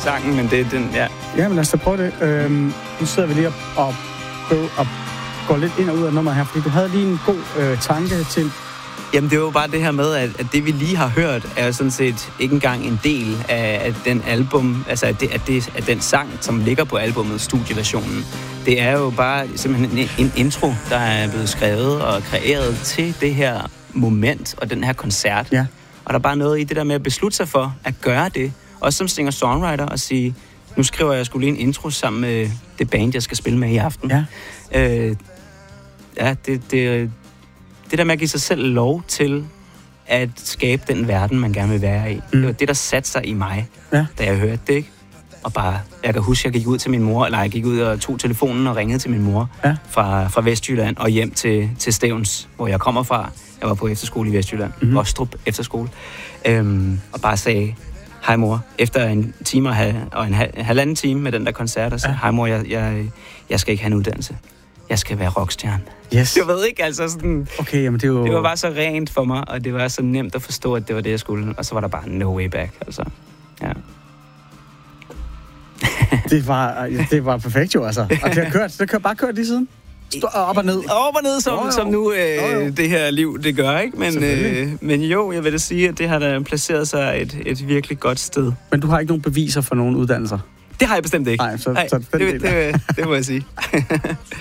sangen, men det er den, ja. Ja, men lad os da prøve det. Nu sidder vi lige og prøver at gå lidt ind og ud af nummeret her, fordi du havde lige en god tanke til... Jamen, det var jo bare det her med, at det, vi lige har hørt, er sådan set ikke engang en del af den album, altså af den sang, som ligger på albummet, studieversionen. Det er jo bare simpelthen en intro, der er blevet skrevet og kreeret til det her moment og den her koncert. Ja. Og der er bare noget i det der med at beslutte sig for at gøre det, også som singer-songwriter, og sige, nu skriver jeg sgu lige en intro sammen med det band, jeg skal spille med i aften. Ja. Det der med at give sig selv lov til at skabe den verden, man gerne vil være i. Det var det, der satte sig i mig, da jeg hørte det, ikke? Og bare, jeg kan huske, jeg gik ud til min mor, eller jeg gik ud og tog telefonen og ringede til min mor fra Vestjylland og hjem til Stevns, hvor jeg kommer fra. Jeg var på efterskole i Vestjylland, Vostrup efterskole, og bare sagde, hej mor, efter en time og en halvanden time med den der koncert, og sagde, hej mor, jeg skal ikke have en uddannelse. Jeg skal være rockstjerne. Yes. Jeg ved ikke, altså sådan... Okay, jamen det er jo... Det var bare så rent for mig, og det var så nemt at forstå, at det var det, jeg skulle. Og så var der bare no way back, altså. Ja. det var perfekt jo, altså. Og det har bare kørt lige siden. Op og ned. Op og ned, som nu det her liv, det gør, ikke? Men jo, jeg vil da sige, at det har da placeret sig et virkelig godt sted. Men du har ikke nogen beviser for nogen uddannelser? Det har jeg bestemt ikke. Nej, så det må jeg sige.